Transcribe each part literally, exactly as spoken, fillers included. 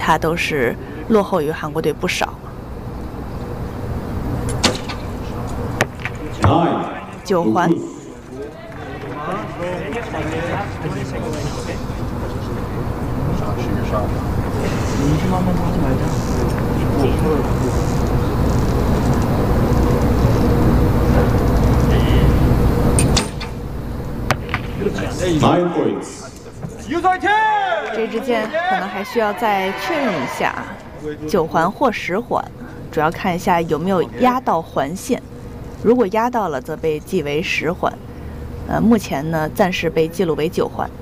他都是落后于韩国队不少。九环。 Nine points。 这支箭可能还需要再确认一下，九环或十环，主要看一下有没有压到环线。如果压到了，则被记为十环。呃，目前呢，暂时被记录为九环。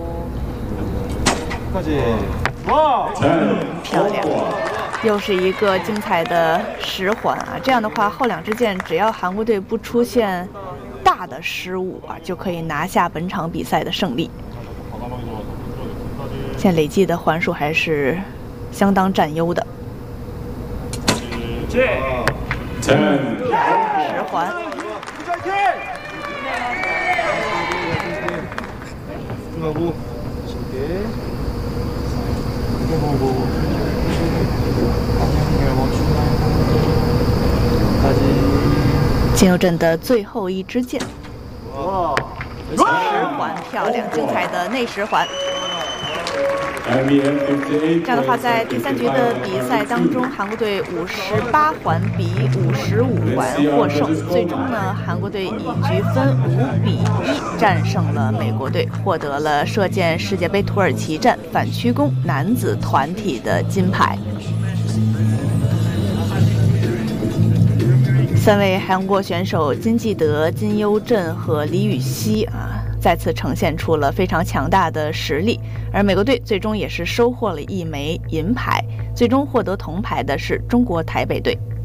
漂亮，又是一个精彩的十环啊！这样的话，后两支箭只要韩国队不出现大的失误啊，就可以拿下本场比赛的胜利。现在累计的环数还是相当占优的。十环。金佑镇的最后一支箭，十环漂亮，精彩的内十环。这样的话，在第三局的比赛当中，韩国队五十八环比五十五环获胜。最终呢，韩国队以局分五比一战胜了美国队，获得了射箭世界杯土耳其站反曲弓男子团体的金牌。三位韩国选手金继德、金优镇和李禹锡啊，再次呈现出了非常强大的实力，而美国队最终也是收获了一枚银牌，最终获得铜牌的是中国台北队。